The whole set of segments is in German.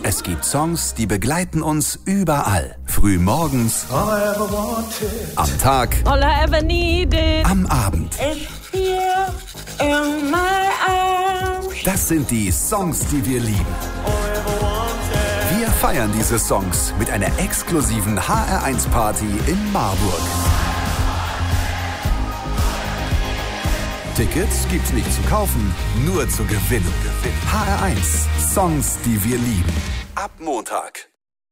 Es gibt Songs, die begleiten uns überall. Früh morgens, am Tag, all I ever needed, am Abend. is here in my arms. Das sind die Songs, die wir lieben. Wir feiern diese Songs mit einer exklusiven HR1-Party in Marburg. Tickets gibt's nicht zu kaufen, nur zu gewinnen. HR1, Songs, die wir lieben. Ab Montag.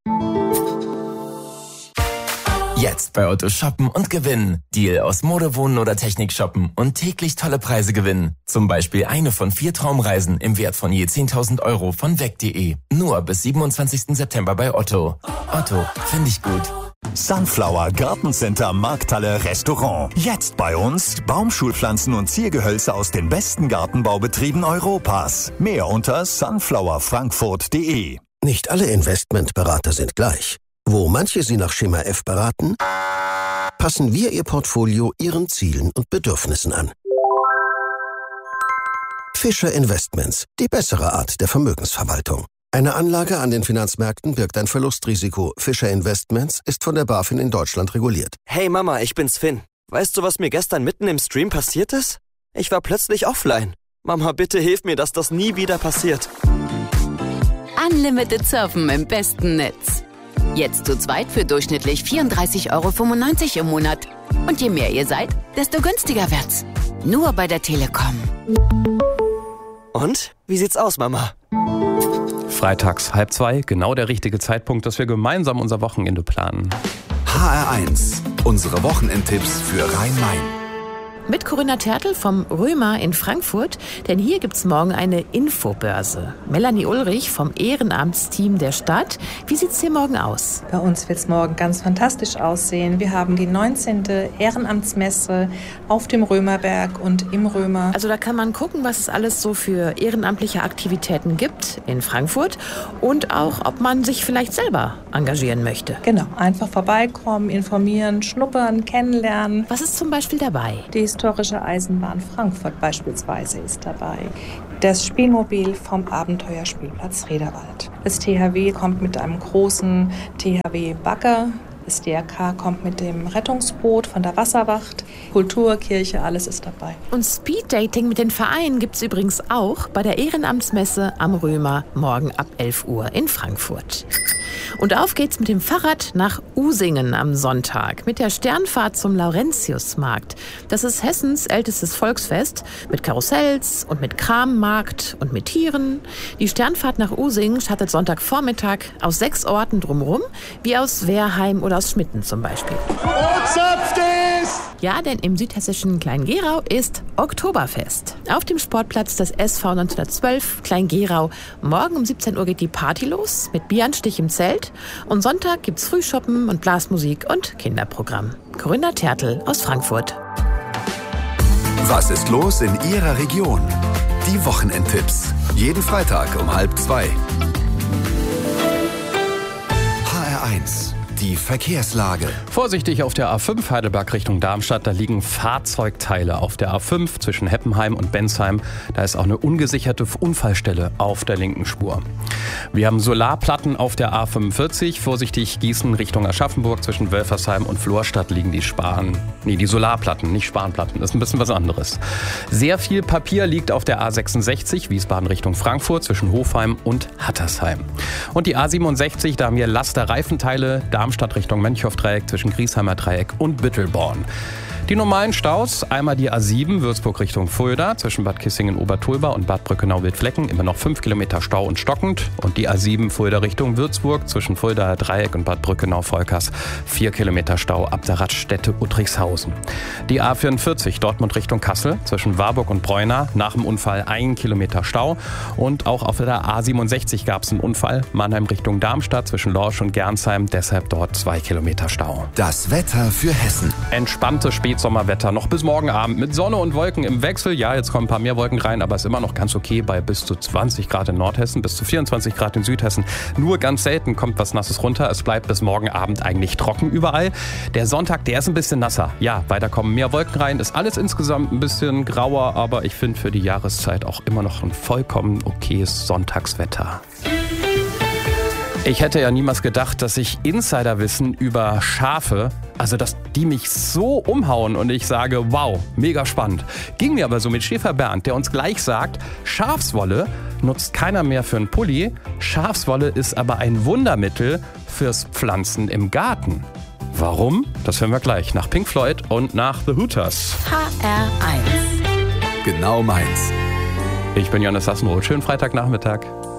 Jetzt bei Otto shoppen und gewinnen. Deal aus Mode, Wohnen oder Technik shoppen und täglich tolle Preise gewinnen. Zum Beispiel eine von 4 Traumreisen im Wert von je 10.000 € von weg.de. Nur bis 27. September bei Otto. Otto, finde ich gut. Sunflower Gartencenter Markthalle Restaurant. Jetzt bei uns Baumschulpflanzen und Ziergehölze aus den besten Gartenbaubetrieben Europas. Mehr unter sunflowerfrankfurt.de. Nicht alle Investmentberater sind gleich. Wo manche Sie nach Schema F beraten, passen wir Ihr Portfolio Ihren Zielen und Bedürfnissen an. Fischer Investments, die bessere Art der Vermögensverwaltung. Eine Anlage an den Finanzmärkten birgt ein Verlustrisiko. Fischer Investments ist von der BaFin in Deutschland reguliert. Hey Mama, ich bin's Finn. Weißt du, was mir gestern mitten im Stream passiert ist? Ich war plötzlich offline. Mama, bitte hilf mir, dass das nie wieder passiert. Unlimited Surfen im besten Netz. Jetzt zu zweit für durchschnittlich 34,95 € im Monat. Und je mehr ihr seid, desto günstiger wird's. Nur bei der Telekom. Und? Wie sieht's aus, Mama? Freitags 1:30, genau der richtige Zeitpunkt, dass wir gemeinsam unser Wochenende planen. HR1, unsere Wochenendtipps für Rhein-Main. Mit Corinna Tertel vom Römer in Frankfurt, denn hier gibt's morgen eine Infobörse. Melanie Ulrich vom Ehrenamtsteam der Stadt. Wie sieht's hier morgen aus? Bei uns wird's morgen ganz fantastisch aussehen. Wir haben die 19. Ehrenamtsmesse auf dem Römerberg und im Römer. Also da kann man gucken, was es alles so für ehrenamtliche Aktivitäten gibt in Frankfurt und auch, ob man sich vielleicht selber engagieren möchte. Genau, einfach vorbeikommen, informieren, schnuppern, kennenlernen. Was ist zum Beispiel dabei? Die historische Eisenbahn Frankfurt beispielsweise ist dabei. Das Spielmobil vom Abenteuerspielplatz Rederwald. Das THW kommt mit einem großen THW-Bagger. Das DRK kommt mit dem Rettungsboot von der Wasserwacht. Kultur, Kirche, alles ist dabei. Und Speeddating mit den Vereinen gibt's übrigens auch bei der Ehrenamtsmesse am Römer morgen ab 11 Uhr in Frankfurt. Und auf geht's mit dem Fahrrad nach Usingen am Sonntag mit der Sternfahrt zum Laurentiusmarkt. Das ist Hessens ältestes Volksfest mit Karussells und mit Krammarkt und mit Tieren. Die Sternfahrt nach Usingen startet Sonntagvormittag aus 6 Orten drumherum, wie aus Wehrheim oder aus Schmitten zum Beispiel. Ja, denn im südhessischen Kleingerau ist Oktoberfest. Auf dem Sportplatz des SV 1912 Kleingerau. Morgen um 17 Uhr geht die Party los mit Bieranstich im Zelt. Und Sonntag gibt's Frühschoppen und Blasmusik und Kinderprogramm. Corinna Tertel aus Frankfurt. Was ist los in Ihrer Region? Die Wochenendtipps. Jeden Freitag um 1:30. HR1. Die Verkehrslage. Vorsichtig auf der A5 Heidelberg Richtung Darmstadt. Da liegen Fahrzeugteile auf der A5 zwischen Heppenheim und Bensheim. Da ist auch eine ungesicherte Unfallstelle auf der linken Spur. Wir haben Solarplatten auf der A45. Vorsichtig Gießen Richtung Aschaffenburg. Zwischen Wölfersheim und Florstadt liegen die Solarplatten, nicht Spanplatten. Das ist ein bisschen was anderes. Sehr viel Papier liegt auf der A66 Wiesbaden Richtung Frankfurt zwischen Hofheim und Hattersheim. Und die A67, da haben wir Laster-Reifenteile Darmstadt Richtung Mönchhoff-Dreieck zwischen Griesheimer Dreieck und Büttelborn. Die normalen Staus, einmal die A7 Würzburg Richtung Fulda zwischen Bad Kissingen-Obertulba und Bad Brückenau-Wildflecken, immer noch 5 Kilometer Stau und stockend. Und die A7 Fulda Richtung Würzburg zwischen Fuldaer Dreieck und Bad Brückenau-Volkers, 4 Kilometer Stau ab der Raststätte Uttrichshausen. Die A44 Dortmund Richtung Kassel zwischen Warburg und Bräuna, nach dem Unfall 1 Kilometer Stau. Und auch auf der A67 gab es einen Unfall, Mannheim Richtung Darmstadt zwischen Lorsch und Gernsheim, deshalb dort 2 Kilometer Stau. Das Wetter für Hessen. Entspannte Spätsommerwetter noch bis morgen Abend mit Sonne und Wolken im Wechsel. Ja, jetzt kommen ein paar mehr Wolken rein, aber ist immer noch ganz okay bei bis zu 20 Grad in Nordhessen, bis zu 24 Grad in Südhessen. Nur ganz selten kommt was Nasses runter. Es bleibt bis morgen Abend eigentlich trocken überall. Der Sonntag, der ist ein bisschen nasser. Ja, weiter kommen mehr Wolken rein. Ist alles insgesamt ein bisschen grauer, aber ich finde für die Jahreszeit auch immer noch ein vollkommen okayes Sonntagswetter. Ich hätte ja niemals gedacht, dass ich Insiderwissen über Schafe, also dass die mich so umhauen und ich sage, wow, mega spannend. Ging mir aber so mit Schäfer Bernd, der uns gleich sagt, Schafswolle nutzt keiner mehr für einen Pulli, Schafswolle ist aber ein Wundermittel fürs Pflanzen im Garten. Warum? Das hören wir gleich nach Pink Floyd und nach The Hooters. HR1. Genau meins. Ich bin Johannes Sassenroth. Schönen Freitagnachmittag.